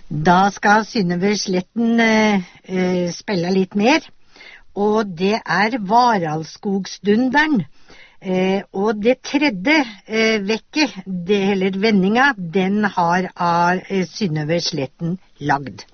Da skal Synnøve Sletten spille litt mer, og det Varalskogsdunderen. Og det tredje vekket, eller vendinga, den har Synnøve Sletten lagd.